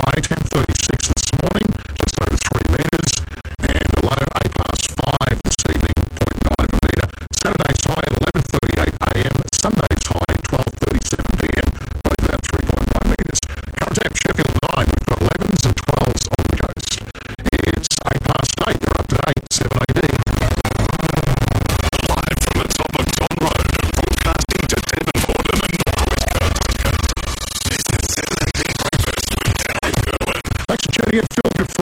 high 10:36 this morning, just over 3 metres, and a low 8 past 5 this evening, 0.9 of a metre. Saturday's high at 11:38 a.m, Sunday's high 12:37 p.m, probably about 3.1 metres. Contact Sheffield 9, we've got 11s and 12s on the coast. It's 8 past 8, you're up to date, 7AD. Live from the top of John Road, broadcasting to Devonport and the Northwest Coast. This is 7AD Breakfast with Gary Gerwin. Thanks for tuning in, Phil. Good